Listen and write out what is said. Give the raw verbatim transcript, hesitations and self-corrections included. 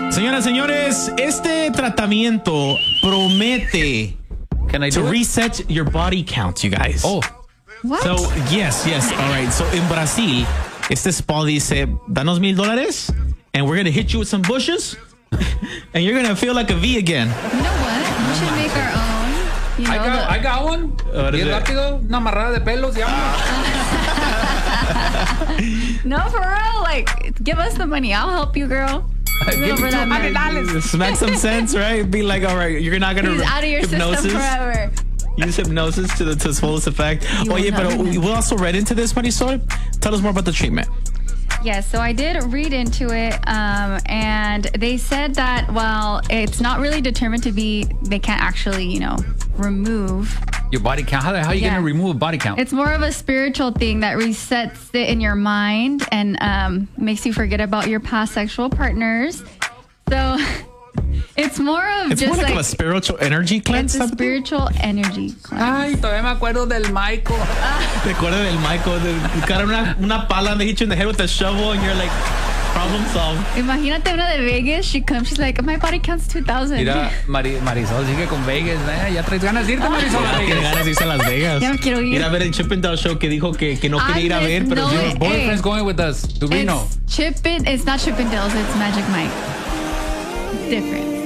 Señoras, señores, este tratamiento promete Can I to do it? reset your body count, you guys. Oh. What? So, yes, yes. All right. So, in Brasil, este spa dice, danos mil dólares, and we're going to hit you with some bushes, and you're going to feel like a V again. You know what? We should make our own. You know, I got, the- I got one. What is Bien it? rápido. Una amarrada de pelos. Ya. no, for real. Like, give us the money. I'll help you, girl. Give me Over that two hundred man. dollars. Smack some sense, right? Be like, all right, you're not going to He's out of your hypnosis. system forever. Use hypnosis to, the, to its fullest effect. You Oh, yeah, will but not we we also read into this, Marisol. Tell us more about the treatment. Yes, so I did read into it, um, and they said that, well, it's not really determined to be, they can't actually, you know, remove. Your body count. How, how are you Yeah. going to remove a body count? It's more of a spiritual thing that resets it in your mind and um, makes you forget about your past sexual partners. So it's more of It's just more like, like a spiritual energy cleanse. it's a type of thing? spiritual energy cleanse. Ay, todavía me acuerdo del Michael. ¿Te acuerdas del Michael? The, got una, una pala and they hit you in the head with a shovel and you're like, problem solved. Imagínate una de Vegas, she comes, she's like, my body counts two thousand. Mira, Mari- Marisol sigue con Vegas. ¿eh? Ya traes ganas de irte, Marisol. a Ah, tiene Vegas. ganas de irse a Las Vegas. Ya me quiero ir. Ir a ver el Chip and Dale Show que dijo que, que no quería ir a ver, pero no, yo... eh, Boyfriend's going with us to Reno. It's Chip and, it's not Chip and Dale's, it's Magic Mike. Different.